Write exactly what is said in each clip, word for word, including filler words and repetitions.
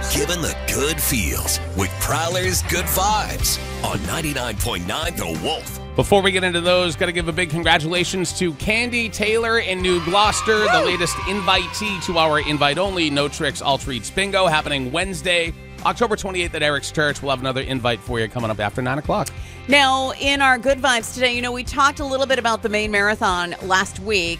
giving the good feels with Prowler's Good Vibes on ninety-nine point nine The Wolf. Before we get into those, got to give a big congratulations to Candy Taylor in New Gloucester, Woo! the latest invitee to our invite-only No Tricks All Treats Bingo, happening Wednesday, October twenty-eighth at Eric's Church. We'll have another invite for you coming up after nine o'clock. Now, in our Good Vibes today, you know, we talked a little bit about the Maine Marathon last week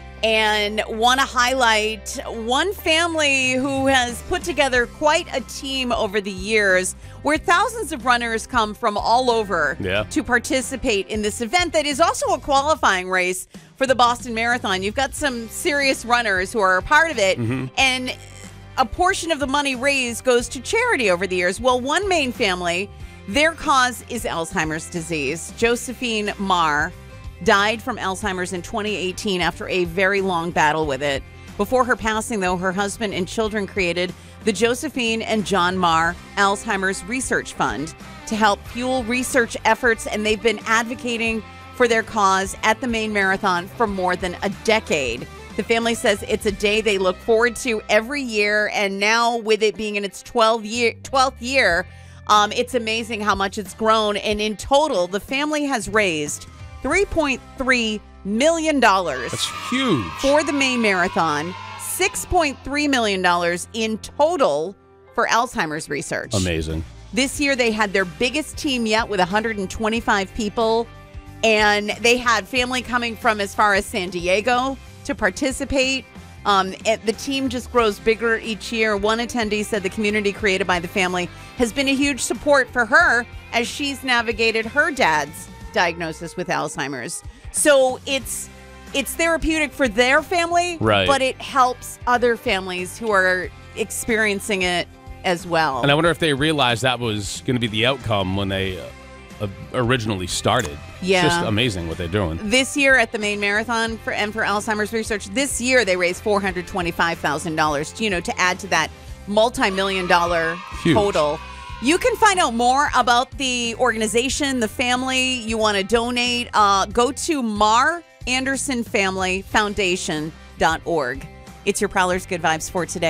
and want to highlight one family who has put together quite a team over the years where thousands of runners come from all over yeah. to participate in this event that is also a qualifying race for the Boston Marathon. You've got some serious runners who are a part of it, mm-hmm. and a portion of the money raised goes to charity over the years. Well, one Maine family, their cause is Alzheimer's disease. Josephine Marr died from Alzheimer's in twenty eighteen after a very long battle with it. Before her passing, though, her husband and children created the Josephine and John Marr Alzheimer's Research Fund to help fuel research efforts, and they've been advocating for their cause at the Maine Marathon for more than a decade. The family says it's a day they look forward to every year, and now with it being in its twelfth year, twelfth year, um, it's amazing how much it's grown. And in total, the family has raised three point three million dollars. That's huge. For the Maine Marathon, six point three million dollars in total for Alzheimer's research. Amazing. This year, they had their biggest team yet with one hundred twenty-five people, and they had family coming from as far as San Diego to participate. Um, it, the team just grows bigger each year. One attendee said the community created by the family has been a huge support for her as she's navigated her dad's diagnosis with Alzheimer's. So it's it's therapeutic for their family, right, but it helps other families who are experiencing it as well. And I wonder if they realized that was going to be the outcome when they uh, originally started. Yeah. It's just amazing what they're doing. This year at the Maine Marathon for and for Alzheimer's research, this year they raised four hundred twenty-five thousand dollars, you know, to add to that multi-million dollar total. You can find out more about the organization, the family you want to donate. Uh, go to Marr Anderson Family Foundation dot org. It's your Prowler's Good Vibes for today.